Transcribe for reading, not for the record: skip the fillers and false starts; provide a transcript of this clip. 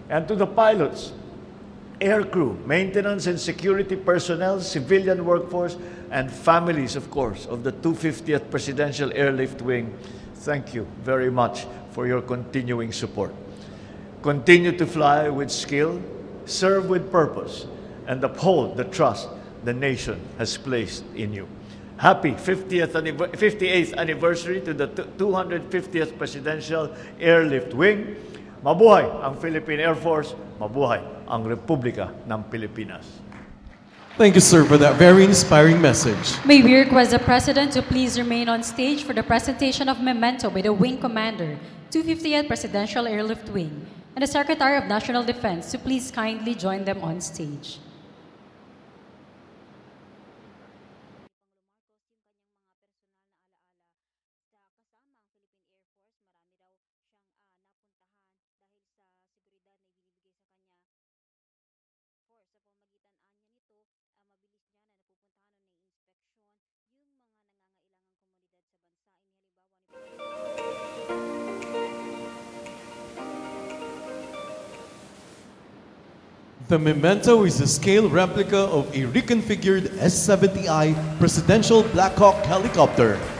And to the pilots, aircrew, maintenance and security personnel, civilian workforce, and families, of course, of the 250th Presidential Airlift Wing, thank you very much for your continuing support. Continue to fly with skill, serve with purpose, and uphold the trust the nation has placed in you. Happy 58th anniversary to the 250th Presidential Airlift Wing. Mabuhay ang Philippine Air Force, mabuhay ang Republika ng Pilipinas. Thank you, sir, for that very inspiring message. May we request the President to please remain on stage for the presentation of memento by the Wing Commander, 250th Presidential Airlift Wing, and the Secretary of National Defense to please kindly join them on stage. The memento is a scale replica of a reconfigured S-70I Presidential Black Hawk helicopter